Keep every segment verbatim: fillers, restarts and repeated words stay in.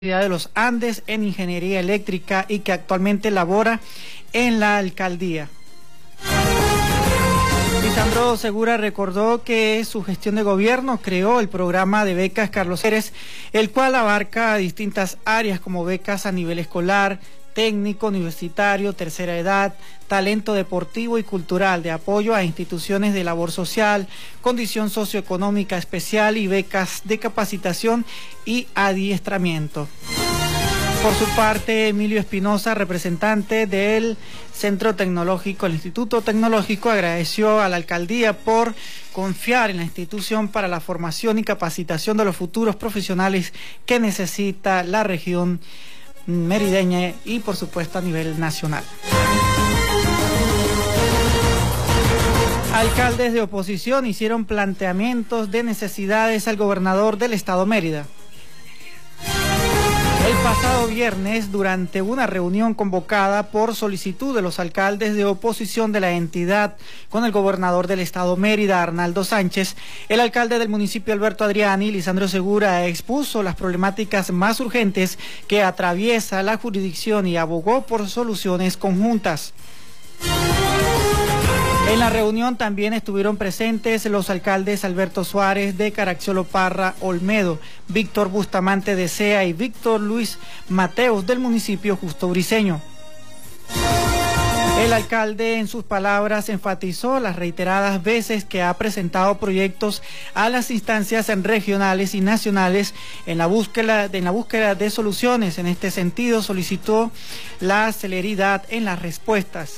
de los Andes en Ingeniería Eléctrica y que actualmente labora en la alcaldía. Lisandro Segura recordó que su gestión de gobierno creó el programa de becas Carlos Pérez, el cual abarca distintas áreas como becas a nivel escolar, técnico, universitario, tercera edad, talento deportivo y cultural, de apoyo a instituciones de labor social, condición socioeconómica especial y becas de capacitación y adiestramiento. Por su parte, Emilio Espinosa, representante del Centro Tecnológico, el Instituto Tecnológico, agradeció a la alcaldía por confiar en la institución para la formación y capacitación de los futuros profesionales que necesita la región merideña y por supuesto a nivel nacional. Alcaldes de oposición hicieron planteamientos de necesidades al gobernador del estado Mérida. El pasado viernes, durante una reunión convocada por solicitud de los alcaldes de oposición de la entidad con el gobernador del estado Mérida, Arnaldo Sánchez, el alcalde del municipio Alberto Adriani, Lisandro Segura, expuso las problemáticas más urgentes que atraviesa la jurisdicción y abogó por soluciones conjuntas. En la reunión también estuvieron presentes los alcaldes Alberto Suárez de Caracciolo Parra Olmedo, Víctor Bustamante de Sea y Víctor Luis Mateos del municipio Justo Briceño. El alcalde, en sus palabras, enfatizó las reiteradas veces que ha presentado proyectos a las instancias regionales y nacionales en la búsqueda, en la búsqueda de soluciones. En este sentido, solicitó la celeridad en las respuestas.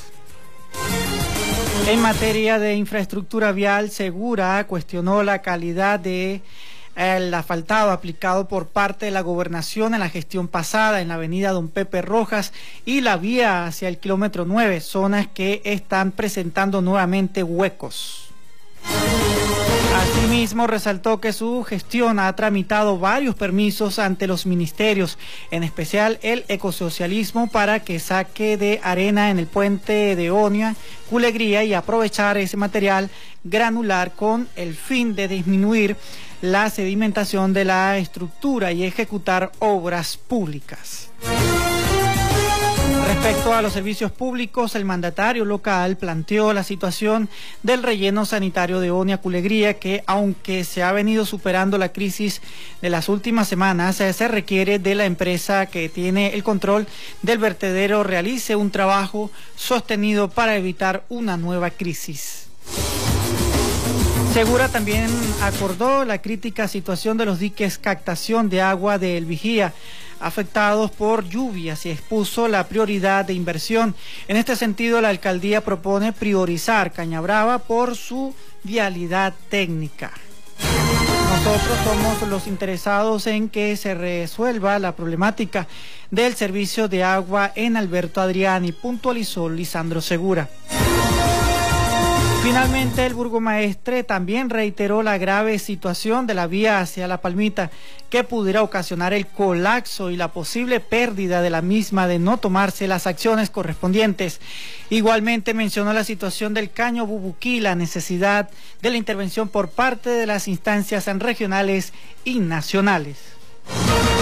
En materia de infraestructura vial, Segura cuestionó la calidad de el asfaltado aplicado por parte de la gobernación en la gestión pasada en la avenida Don Pepe Rojas y la vía hacia el kilómetro nueve, zonas que están presentando nuevamente huecos. Asimismo, resaltó que su gestión ha tramitado varios permisos ante los ministerios, en especial el ecosocialismo, para que saque de arena en el puente de Onia, Culegría, y aprovechar ese material granular con el fin de disminuir la sedimentación de la estructura y ejecutar obras públicas. Respecto a los servicios públicos, el mandatario local planteó la situación del relleno sanitario de Onia Culegría, que aunque se ha venido superando la crisis de las últimas semanas, se requiere de la empresa que tiene el control del vertedero realice un trabajo sostenido para evitar una nueva crisis. Segura también acordó la crítica situación de los diques captación de agua de El Vigía, afectados por lluvias, y expuso la prioridad de inversión. En este sentido, la alcaldía propone priorizar Cañabrava por su vialidad técnica. Nosotros somos los interesados en que se resuelva la problemática del servicio de agua en Alberto Adriani, puntualizó Lisandro Segura. Finalmente, el burgomaestre también reiteró la grave situación de la vía hacia La Palmita, que pudiera ocasionar el colapso y la posible pérdida de la misma de no tomarse las acciones correspondientes. Igualmente mencionó la situación del Caño Bubuquí, la necesidad de la intervención por parte de las instancias regionales y nacionales.